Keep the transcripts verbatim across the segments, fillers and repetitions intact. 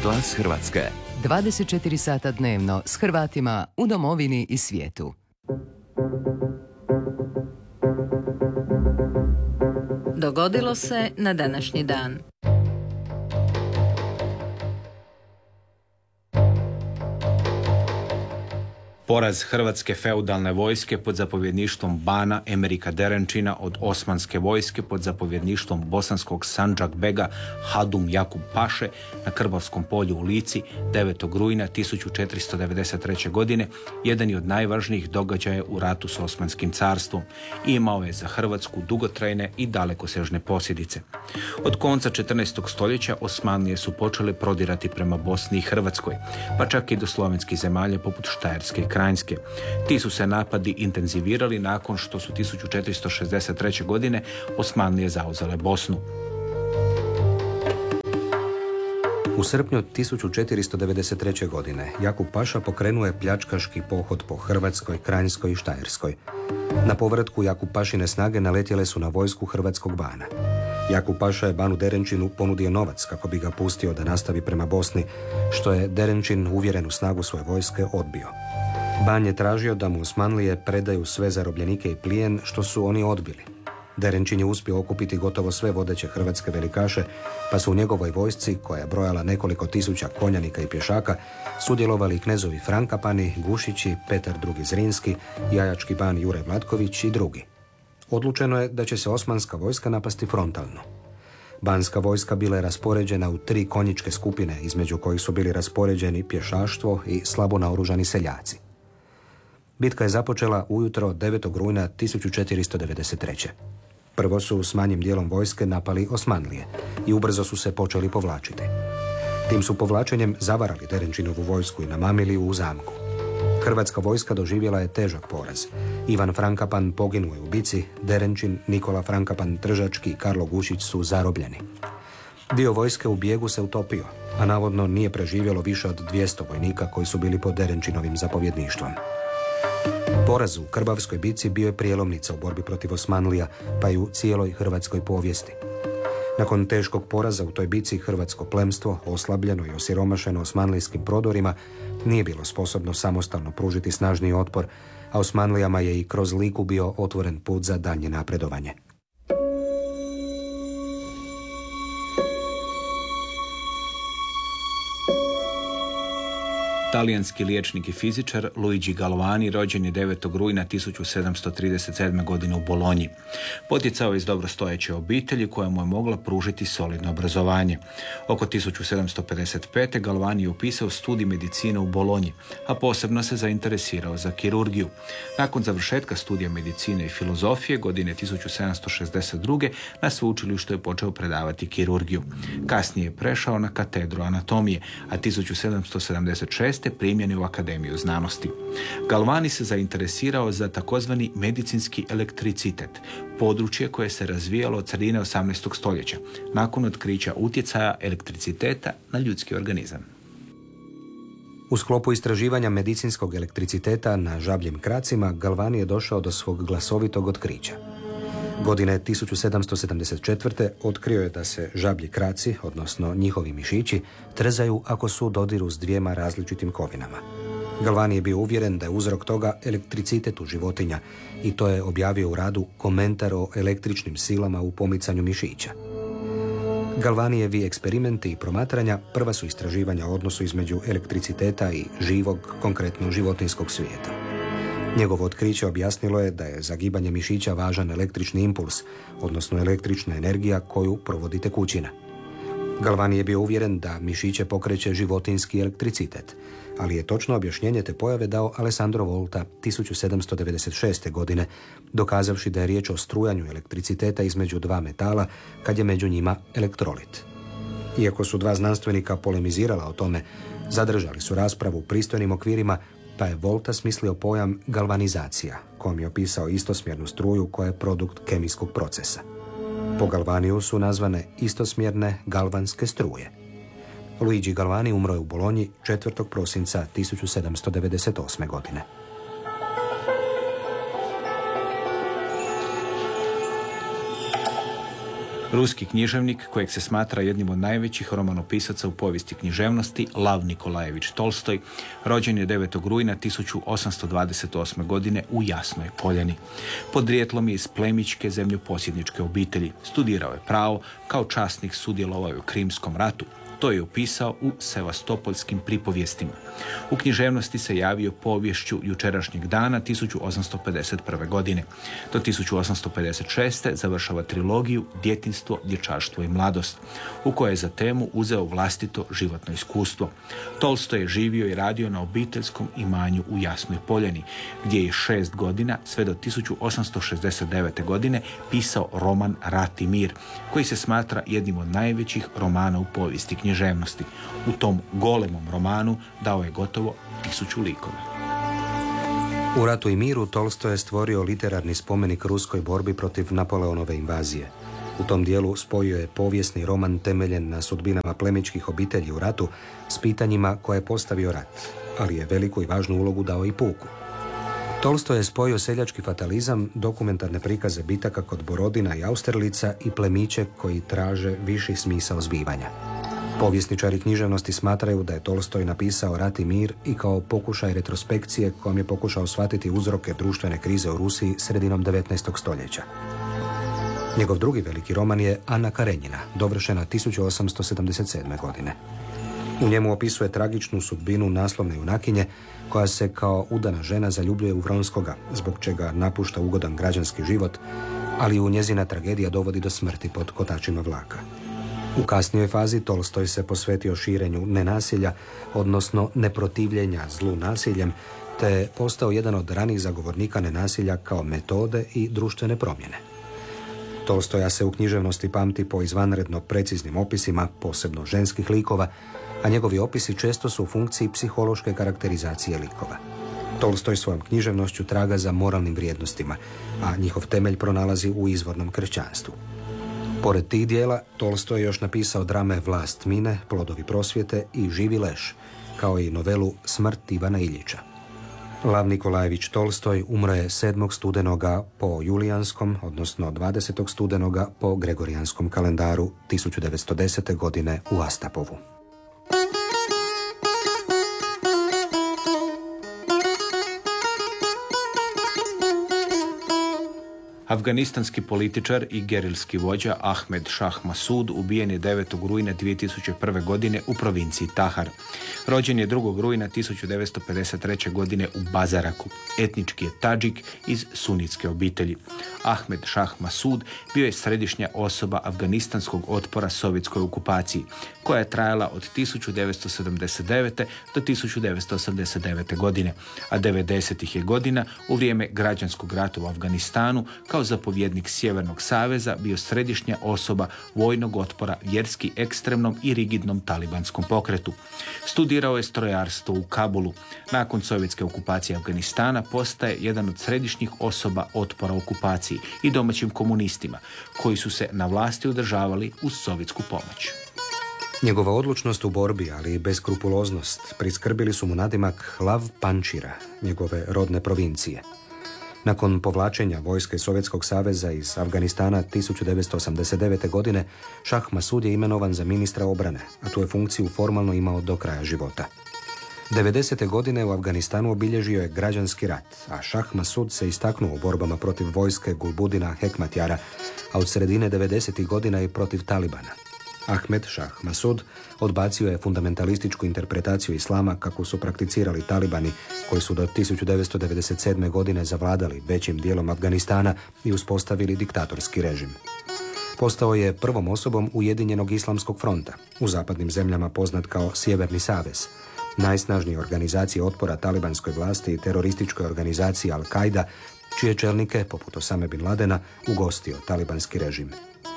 Glas Hrvatske. dvadeset četiri sata dnevno s Hrvatima u domovini i svijetu. Dogodilo se na današnji dan. Poraz hrvatske feudalne vojske pod zapovjedništvom bana Emerika Derenčina od osmanske vojske pod zapovjedništvom bosanskog Sandžak-bega Hadum Jakub Paše na Krbavskom polju u Lici devetog rujna tisuću četiristo devedeset treće. godine jedan je od najvažnijih događaja u ratu s Osmanskim carstvom i imao je za Hrvatsku dugotrajne i dalekosežne posljedice. Od konca četrnaestog stoljeća Osmanlije su počele prodirati prema Bosni i Hrvatskoj, pa čak i do slovenskih zemalja poput Štajerske i Krajinske. Ti su se napadi intenzivirali nakon što su tisuću četiristo šezdeset treće. godine Osmanlije zauzele Bosnu. U srpnju tisuću četiristo devedeset treće. godine Jakub Paša pokrenuo je pljačkaški pohod po Hrvatskoj, Krajinskoj i Štajerskoj. Na povratku Jakub Pašine snage naletjele su na vojsku hrvatskog bana. Jakub Paša je banu Derenčinu ponudio novac kako bi ga pustio da nastavi prema Bosni, što je Derenčin, uvjeren u snagu svoje vojske, odbio. Ban je tražio da mu Osmanlije predaju sve zarobljenike i plijen, što su oni odbili. Derenčin je uspio okupiti gotovo sve vodeće hrvatske velikaše, pa su u njegovoj vojsci, koja je brojala nekoliko tisuća konjanika i pješaka, sudjelovali knezovi Frankapani, Gušići, Petar drugi. Zrinski, jajački ban Jure Vlatković i drugi. Odlučeno je da će se osmanska vojska napasti frontalno. Banska vojska bila je raspoređena u tri konjičke skupine, između kojih su bili raspoređeni pješaštvo i slabo naoružani seljaci. Bitka je započela ujutro devetog rujna tisuću četiristo devedeset treće. Prvo su s manjim dijelom vojske napali Osmanlije i ubrzo su se počeli povlačiti. Tim su povlačenjem zavarali Derenčinovu vojsku i namamili u zamku. Hrvatska vojska doživjela je težak poraz. Ivan Frankapan poginuo je u bici, Derenčin, Nikola Frankapan Tržački i Karlo Gušić su zarobljeni. Dio vojske u bijegu se utopio, a navodno nije preživjelo više od dvjesto vojnika koji su bili pod Derenčinovim zapovjedništvom. Poraz u Krbavskoj bici bio je prijelomnica u borbi protiv Osmanlija, pa i u cijeloj hrvatskoj povijesti. Nakon teškog poraza u toj bici hrvatsko plemstvo, oslabljeno i osiromašeno osmanlijskim prodorima, nije bilo sposobno samostalno pružiti snažniji otpor, a Osmanlijama je i kroz Liku bio otvoren put za daljnje napredovanje. Talijanski liječnik i fizičar Luigi Galvani rođen je devetog rujna tisuću sedamsto trideset sedme. godine u Bolonji. Potjecao je iz dobrostojeće obitelji koja mu je mogla pružiti solidno obrazovanje. Oko tisuću sedamsto pedeset pete. Galvani je upisao studij medicine u Bolonji, a posebno se zainteresirao za kirurgiju. Nakon završetka studija medicine i filozofije godine tisuću sedamsto šezdeset druge. na sveučilištu je počeo predavati kirurgiju. Kasnije je prešao na katedru anatomije, a tisuću sedamsto sedamdeset šeste. primjen je u Akademiju znanosti. Galvani se zainteresirao za takozvani medicinski elektricitet, područje koje se razvijalo od sredine osamnaestog. stoljeća, nakon otkrića utjecaja elektriciteta na ljudski organizam. U sklopu istraživanja medicinskog elektriciteta na žabljim kracima, Galvani je došao do svog glasovitog otkrića. Godine tisuću sedamsto sedamdeset četvrte. otkrio je da se žablji kraci, odnosno njihovi mišići, trzaju ako su u dodiru s dvijema različitim kovinama. Galvani je bio uvjeren da je uzrok toga elektricitet u životinja i to je objavio u radu Komentar o električnim silama u pomicanju mišića. Galvanijevi eksperimenti i promatranja prva su istraživanja o odnosu između elektriciteta i živog, konkretno životinjskog svijeta. Njegovo otkriće objasnilo je da je za gibanje mišića važan električni impuls, odnosno električna energija koju provodi tekućina. Galvani je bio uvjeren da mišiće pokreće životinjski elektricitet, ali je točno objašnjenje te pojave dao Alessandro Volta tisuću sedamsto devedeset šeste. godine, dokazavši da je riječ o strujanju elektriciteta između dva metala kad je među njima elektrolit. Iako su dva znanstvenika polemizirala o tome, zadržali su raspravu u pristojnim okvirima, pa je Volta smislio pojam galvanizacija, kojom je opisao istosmjernu struju koja je produkt kemijskog procesa. Po Galvaniju su nazvane istosmjerne galvanske struje. Luigi Galvani umro je u Bolonji četvrtog prosinca tisuću sedamsto devedeset osme. godine. Ruski književnik, kojeg se smatra jednim od najvećih romanopisaca u povijesti književnosti, Lav Nikolajević Tolstoj, rođen je devetog rujna tisuću osamsto dvadeset osme. godine u Jasnoj Poljani. Podrijetlom je iz plemićke zemljoposjedničke obitelji. Studirao je pravo, kao časnik sudjelovao je u Krimskom ratu. To je upisao u Sevastopoljskim pripovjestima. U književnosti se javio povješću Jučerašnjeg dana tisuću osamsto pedeset prve. godine. Do tisuću osamsto pedeset šeste. završava trilogiju Djetinjstvo, dječaštvo i mladost, u kojoj je za temu uzeo vlastito životno iskustvo. Tolstoj je živio i radio na obiteljskom imanju u Jasnoj Poljani, gdje je šest godina, sve do tisuću osamsto šezdeset devete. godine, pisao roman Rat i mir, koji se smatra jednim od najvećih romana u povijesti književnosti. književnosti. U tom golemom romanu dao je gotovo tisuću likova. U Ratu i miru Tolstoj je stvorio literarni spomenik ruskoj borbi protiv Napoleonove invazije. U tom dijelu spojio je povijesni roman temeljen na sudbinama plemićkih obitelji u ratu s pitanjima koje je postavio rat, ali je veliku i važnu ulogu dao i puku. Tolstoj je spojio seljački fatalizam, dokumentarne prikaze bitaka kod Borodina i Austerlica i plemiće koji traže viši smisao zbivanja. Povjesničari književnosti smatraju da je Tolstoj napisao Rat i mir i kao pokušaj retrospekcije kojom je pokušao shvatiti uzroke društvene krize u Rusiji sredinom devetnaestog. stoljeća. Njegov drugi veliki roman je Ana Karenjina, dovršena tisuću osamsto sedamdeset sedme. godine. U njemu opisuje tragičnu sudbinu naslovne junakinje koja se kao udana žena zaljubljuje u Vronskoga, zbog čega napušta ugodan građanski život, ali u njezina tragedija dovodi do smrti pod kotačima vlaka. U kasnijoj fazi Tolstoj se posvetio širenju nenasilja, odnosno neprotivljenja zlu nasiljem, te postao jedan od ranih zagovornika nenasilja kao metode i društvene promjene. Tolstoja se u književnosti pamti po izvanredno preciznim opisima, posebno ženskih likova, a njegovi opisi često su u funkciji psihološke karakterizacije likova. Tolstoj svojom književnošću traga za moralnim vrijednostima, a njihov temelj pronalazi u izvornom kršćanstvu. Pored tih dijela, Tolstoj je još napisao drame Vlast tmine, Plodovi prosvjete i Živi leš, kao i novelu Smrt Ivana Iljića. Lav Nikolajević Tolstoj umro je sedmog studenoga po julijanskom, odnosno dvadesetog studenoga po gregorijanskom kalendaru tisuću devetsto desete. godine u Astapovu. Afganistanski političar i gerilski vođa Ahmed Shah Massoud ubijen je devetog rujna dvije tisuće prve. godine u provinciji Tahar. Rođen je drugog rujna tisuću devetsto pedeset treće. godine u Bazaraku. Etnički je Tadžik iz sunitske obitelji. Ahmed Shah Massoud bio je središnja osoba afganistanskog otpora sovjetskoj okupaciji, koja je trajala od tisuću devetsto sedamdeset devete. do tisuću devetsto osamdeset devete. godine, a devedesetih je godina u vrijeme građanskog rata u Afganistanu kao zapovjednik Sjevernog saveza bio središnja osoba vojnog otpora vjerski ekstremnom i rigidnom talibanskom pokretu. Studirao je strojarstvo u Kabulu. Nakon sovjetske okupacije Afganistana postaje jedan od središnjih osoba otpora okupaciji i domaćim komunistima, koji su se na vlasti održavali uz sovjetsku pomoć. Njegova odlučnost u borbi, ali i beskrupuloznost, priskrbili su mu nadimak Lav Pančira, njegove rodne provincije. Nakon povlačenja vojske Sovjetskog saveza iz Afganistana tisuću devetsto osamdeset devete. godine, Shah Massoud je imenovan za ministra obrane, a tu je funkciju formalno imao do kraja života. devedesete. godine u Afganistanu obilježio je građanski rat, a Shah Massoud se istaknuo u borbama protiv vojske Gulbudina Hekmatjara, a od sredine devedesetih. godina i protiv Talibana. Ahmed Shah Massoud odbacio je fundamentalističku interpretaciju islama kako su prakticirali talibani, koji su do tisuću devetsto devedeset sedme. godine zavladali većim dijelom Afganistana i uspostavili diktatorski režim. Postao je prvom osobom Ujedinjenog islamskog fronta, u zapadnim zemljama poznat kao Sjeverni savez, najsnažnije organizacije otpora talibanskoj vlasti i terorističkoj organizaciji Al-Qaida, čije čelnike, poput Osame bin Ladena, ugostio talibanski režim.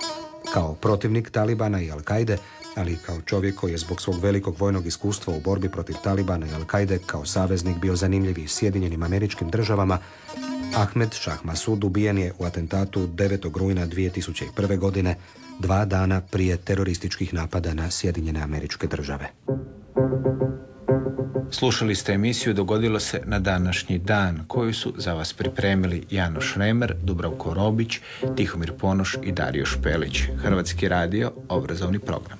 Kao protivnik Talibana i Al-Qaide, ali i kao čovjek koji je zbog svog velikog vojnog iskustva u borbi protiv Talibana i Al-Qaide kao saveznik bio zanimljiv i Sjedinjenim Američkim Državama, Ahmed Shah Massoud ubijen je u atentatu devetog rujna dvije tisuće prve. godine, dva dana prije terorističkih napada na Sjedinjene Američke Države. Slušali ste emisiju Dogodilo se na današnji dan, koju su za vas pripremili Jano Šremer, Dubravko Robić, Tihomir Ponoš i Dario Špelić. Hrvatski radio, obrazovni program.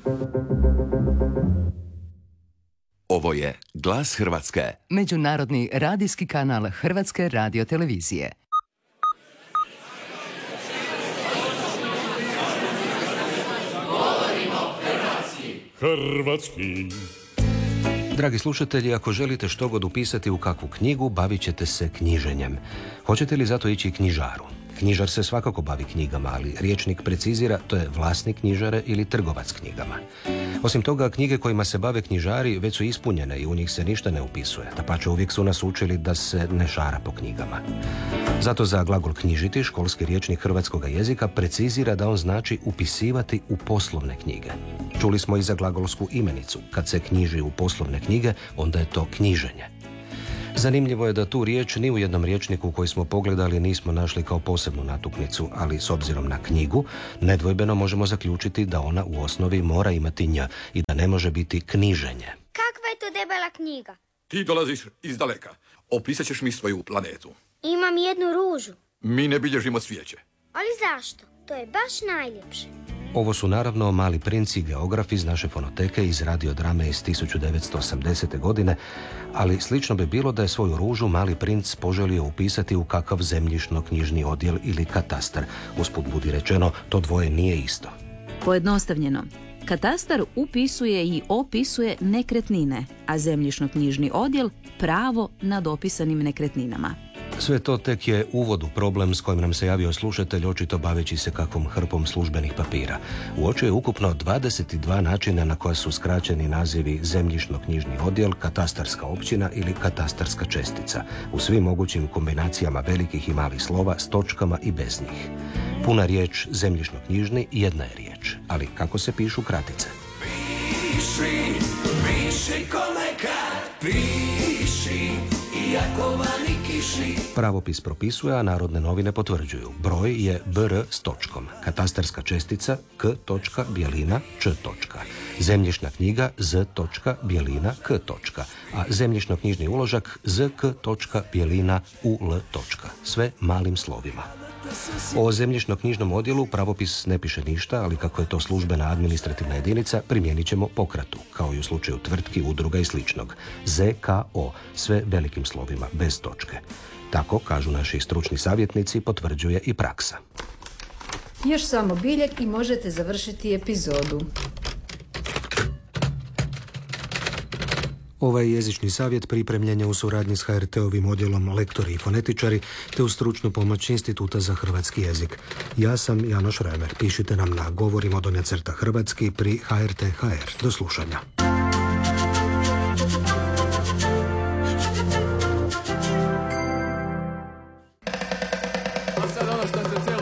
Ovo je Glas Hrvatske. Međunarodni radijski kanal Hrvatske radiotelevizije. Hrvatski. Dragi slušatelji, ako želite što god upisati u kakvu knjigu, bavit ćete se knjiženjem. Hoćete li zato ići knjižaru? Knjižar se svakako bavi knjigama, ali rječnik precizira to je vlasnik knjižare ili trgovac knjigama. Osim toga, knjige kojima se bave knjižari već su ispunjene i u njih se ništa ne upisuje. Dapače, uvijek su nas učili da se ne šara po knjigama. Zato za glagol knjižiti školski rječnik hrvatskog jezika precizira da on znači upisivati u poslovne knjige. Čuli smo i za glagolsku imenicu. Kad se knjiži u poslovne knjige, onda je to knjiženje. Zanimljivo je da tu riječ ni u jednom rječniku koji smo pogledali nismo našli kao posebnu natuknicu, ali s obzirom na knjigu, nedvojbeno možemo zaključiti da ona u osnovi mora imati nj i da ne može biti knjiženje. Kakva je to debela knjiga? Ti dolaziš iz daleka. Opisat ćeš mi svoju planetu. Imam jednu ružu. Mi ne bilježimo cvijeće. Ali zašto? To je baš najljepše. Ovo su naravno Mali princ i geograf iz naše fonoteke iz radiodrame iz tisuću devetsto osamdesete. godine, ali slično bi bilo da je svoju ružu Mali princ poželio upisati u kakav zemljišno-knjižni odjel ili katastar. Usput budi rečeno, to dvoje nije isto. Pojednostavljeno, katastar upisuje i opisuje nekretnine, a zemljišno-knjižni odjel pravo nad opisanim nekretninama. Sve to tek je uvod u problem s kojim nam se javio slušatelj, očito baveći se kakvom hrpom službenih papira. Uočio je ukupno dvadeset dva načina na koja su skraćeni nazivi zemljišno-knjižni odjel, katastarska općina ili katastarska čestica, u svim mogućim kombinacijama velikih i malih slova s točkama i bez njih. Puna riječ zemljišno-knjižni jedna je riječ, ali kako se pišu kratice? Piši, piši koleka, piši, iako vani kiši. Pravopis propisuje, a Narodne novine potvrđuju. Broj je B R s točkom, katastarska čestica K. Bjelina Č. Zemljišna knjiga Z. Bjelina K. a zemljišno-knjižni uložak Z. K. Bjelina U. L. Sve malim slovima. O zemljišno-knjižnom odjelu pravopis ne piše ništa, ali kako je to službena administrativna jedinica, primijenit ćemo pokratu, kao i u slučaju tvrtki, udruga i sličnog. Z K O, sve velikim slovima, bez točke. Tako, kažu naši stručni savjetnici, potvrđuje i praksa. Još samo biljeg i možete završiti epizodu. Ovaj jezični savjet pripremljen je u suradnji s H R T-ovim odjelom Lektori i fonetičari te uz stručnu pomoć Instituta za hrvatski jezik. Ja sam Jano Šremer. Pišite nam na govorimo donja crta hrvatski pri H R T H R. Do slušanja. A sad ono što se